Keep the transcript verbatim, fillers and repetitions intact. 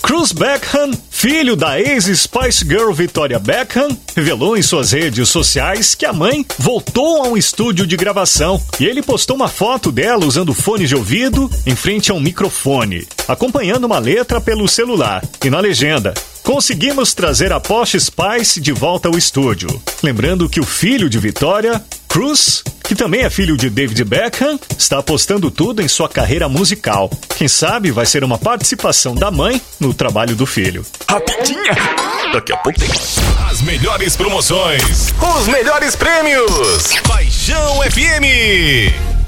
Cruz Beckham, filho da ex-Spice Girl Victoria Beckham, revelou em suas redes sociais que a mãe voltou a um estúdio de gravação e ele postou uma foto dela usando fones de ouvido em frente a um microfone, acompanhando uma letra pelo celular e na legenda: conseguimos trazer a Posh Spice de volta ao estúdio. Lembrando que o filho de Victoria, Cruz, que também é filho de David Beckham, está apostando tudo em sua carreira musical. Quem sabe vai ser uma participação da mãe no trabalho do filho. Rapidinha! Daqui a pouco tem as melhores promoções, os melhores prêmios. Paixão F M.